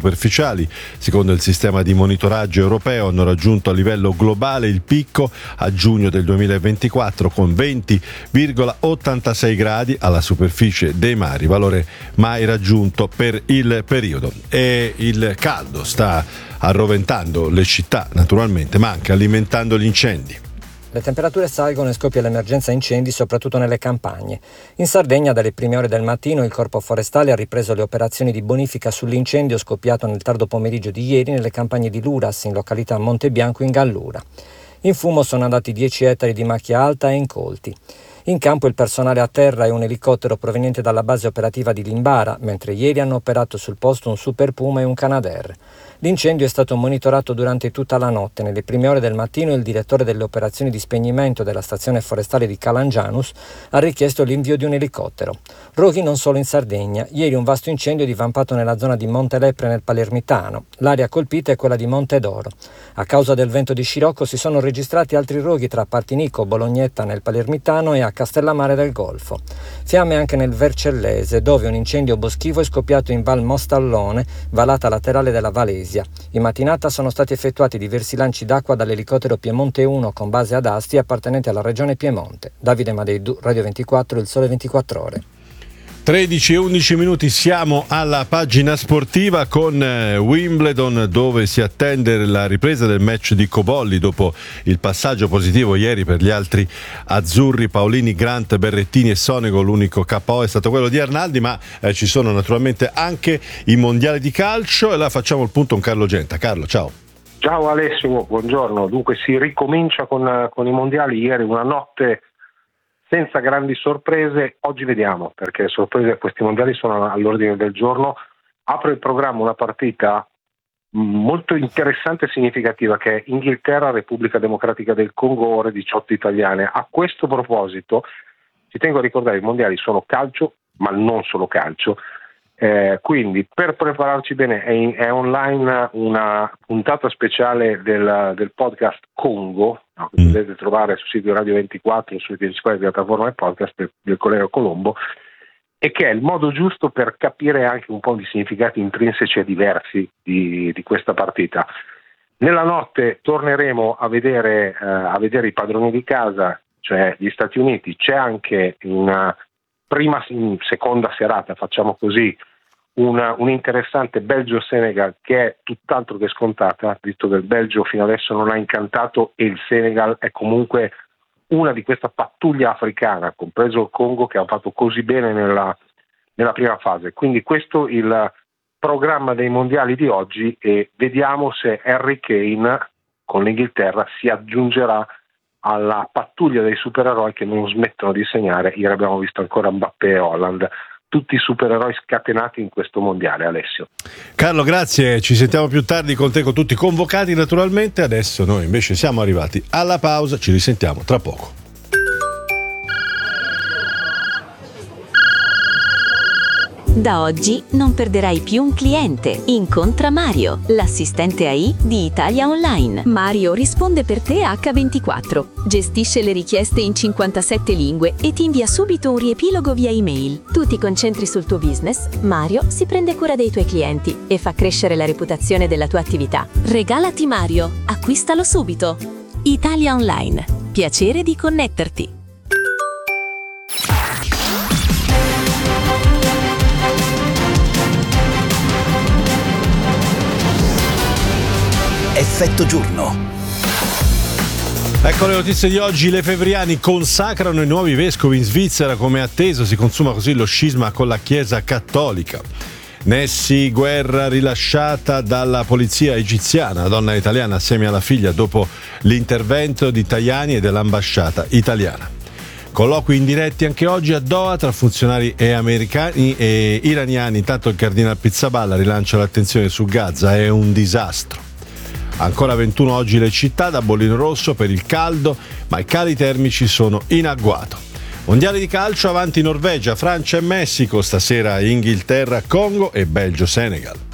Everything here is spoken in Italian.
superficiali. Secondo il sistema di monitoraggio europeo hanno raggiunto a livello globale il picco a giugno del 2024 con 20,86 gradi alla superficie dei mari, valore mai raggiunto per il periodo. E il caldo sta arroventando le città naturalmente, ma anche alimentando gli incendi. Le temperature salgono e scoppia l'emergenza incendi soprattutto nelle campagne. In Sardegna dalle prime ore del mattino il Corpo Forestale ha ripreso le operazioni di bonifica sull'incendio scoppiato nel tardo pomeriggio di ieri nelle campagne di Luras in località Montebianco in Gallura. In fumo sono andati 10 ettari di macchia alta e incolti. In campo il personale a terra e un elicottero proveniente dalla base operativa di Limbara, mentre ieri hanno operato sul posto un Super Puma e un Canadair. L'incendio è stato monitorato durante tutta la notte. Nelle prime ore del mattino il direttore delle operazioni di spegnimento della stazione forestale di Calangianus ha richiesto l'invio di un elicottero. Roghi non solo in Sardegna. Ieri un vasto incendio è divampato nella zona di Monte Lepre nel Palermitano. L'area colpita è quella di Monte d'Oro. A causa del vento di scirocco si sono registrati altri roghi tra Partinico, Bolognetta nel Palermitano e a Castellammare del Golfo. Fiamme anche nel Vercellese, dove un incendio boschivo è scoppiato in Val Mostallone, vallata laterale della Valesia. In mattinata sono stati effettuati diversi lanci d'acqua dall'elicottero Piemonte 1 con base ad Asti appartenente alla regione Piemonte. Davide Madeidu, Radio 24, Il Sole 24 Ore. 13 e 11 minuti, siamo alla pagina sportiva con Wimbledon, dove si attende la ripresa del match di Cobolli dopo il passaggio positivo ieri per gli altri azzurri, Paolini, Grant, Berrettini e Sonego. L'unico KO è stato quello di Arnaldi, ma ci sono naturalmente anche i mondiali di calcio e là facciamo il punto con Carlo Genta. Carlo, ciao. Ciao Alessio, buongiorno. Dunque si ricomincia con i mondiali. Ieri una notte senza grandi sorprese, oggi vediamo, perché sorprese a questi mondiali sono all'ordine del giorno. Apre il programma una partita molto interessante e significativa che è Inghilterra-Repubblica Democratica del Congo, ore 18 italiane. A questo proposito ci tengo a ricordare che i mondiali sono calcio, ma non solo calcio. Quindi per prepararci bene è online una puntata speciale del podcast Congo, che potete trovare sul sito Radio 24, sulle principali piattaforme di podcast del collega Colombo, e che è il modo giusto per capire anche un po' di significati intrinseci e diversi di questa partita. Nella notte torneremo a vedere i padroni di casa, cioè gli Stati Uniti. C'è anche in seconda serata, facciamo così, un interessante Belgio-Senegal che è tutt'altro che scontata, visto che il Belgio fino adesso non ha incantato e il Senegal è comunque una di questa pattuglia africana, compreso il Congo, che ha fatto così bene nella prima fase. Quindi questo il programma dei mondiali di oggi, e vediamo se Harry Kane con l'Inghilterra si aggiungerà alla pattuglia dei supereroi che non smettono di segnare. Ieri abbiamo visto ancora Mbappé e Haaland, tutti i supereroi scatenati in questo mondiale. Alessio. Carlo, grazie, ci sentiamo più tardi con te, con tutti convocati naturalmente. Adesso noi invece siamo arrivati alla pausa, ci risentiamo tra poco. Da oggi non perderai più un cliente. Incontra Mario, l'assistente AI di Italia Online. Mario risponde per te H24, gestisce le richieste in 57 lingue e ti invia subito un riepilogo via email. Tu ti concentri sul tuo business, Mario si prende cura dei tuoi clienti e fa crescere la reputazione della tua attività. Regalati Mario, acquistalo subito. Italia Online, piacere di connetterti. Effetto giorno. Ecco le notizie di oggi. Le Fevriani consacrano i nuovi vescovi in Svizzera, come atteso. Si consuma così lo scisma con la Chiesa Cattolica. Nessi Guerra rilasciata dalla polizia egiziana. La donna italiana assieme alla figlia dopo l'intervento di Tajani e dell'ambasciata italiana. Colloqui indiretti anche oggi a Doha tra funzionari e americani e iraniani. Intanto il cardinal Pizzaballa rilancia l'attenzione su Gaza. È un disastro. Ancora 21 oggi le città da bollino rosso per il caldo, ma i cali termici sono in agguato. Mondiali di calcio, avanti Norvegia, Francia e Messico, stasera Inghilterra, Congo e Belgio-Senegal.